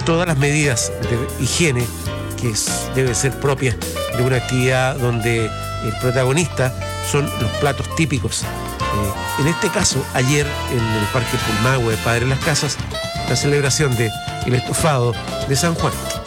todas las medidas de higiene que deben ser propias de una actividad donde el protagonista son los platos típicos. En este caso, ayer en el Parque Pulmahue de Padre Las Casas, la celebración del estofado de San Juan.